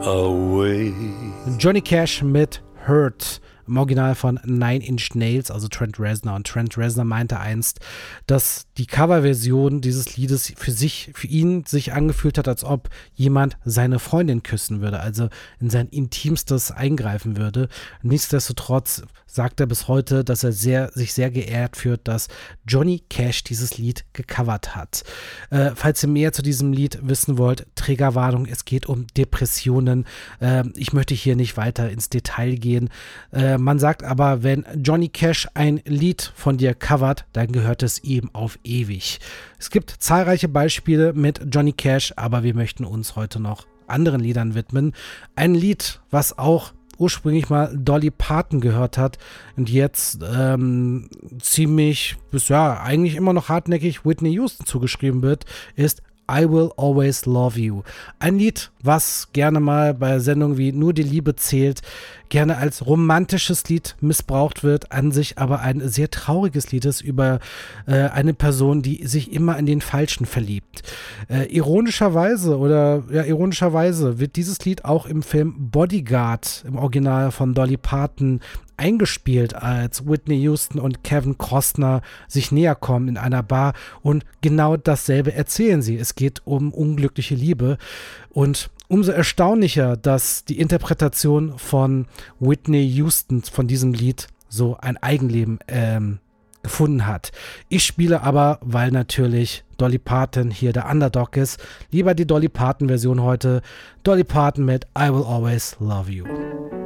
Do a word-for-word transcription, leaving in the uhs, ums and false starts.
away. Johnny Cash mit Hurt. Im Original von Nine Inch Nails, also Trent Reznor. Und Trent Reznor meinte einst, dass die Coverversion dieses Liedes für sich, für ihn sich angefühlt hat, als ob jemand seine Freundin küssen würde, also in sein Intimstes eingreifen würde. Nichtsdestotrotz sagt er bis heute, dass er sehr, sich sehr geehrt fühlt, dass Johnny Cash dieses Lied gecovert hat. Äh, falls ihr mehr zu diesem Lied wissen wollt, Triggerwarnung, es geht um Depressionen. Äh, ich möchte hier nicht weiter ins Detail gehen. Äh, man sagt aber, wenn Johnny Cash ein Lied von dir covert, dann gehört es ihm auf ewig. Es gibt zahlreiche Beispiele mit Johnny Cash, aber wir möchten uns heute noch anderen Liedern widmen. Ein Lied, was auch ursprünglich mal Dolly Parton gehört hat und jetzt ähm, ziemlich, bis ja, eigentlich immer noch hartnäckig Whitney Houston zugeschrieben wird, ist I Will Always Love You. Ein Lied, was gerne mal bei Sendungen wie Nur die Liebe zählt, gerne als romantisches Lied missbraucht wird, an sich aber ein sehr trauriges Lied ist über äh, eine Person, die sich immer in den Falschen verliebt. Äh, ironischerweise oder ja, ironischerweise wird dieses Lied auch im Film Bodyguard im Original von Dolly Parton eingespielt, als Whitney Houston und Kevin Costner sich näher kommen in einer Bar und genau dasselbe erzählen sie. Es geht um unglückliche Liebe und umso erstaunlicher, dass die Interpretation von Whitney Houston von diesem Lied so ein Eigenleben ähm, gefunden hat. Ich spiele aber, weil natürlich Dolly Parton hier der Underdog ist, lieber die Dolly Parton Version heute. Dolly Parton mit I Will Always Love You.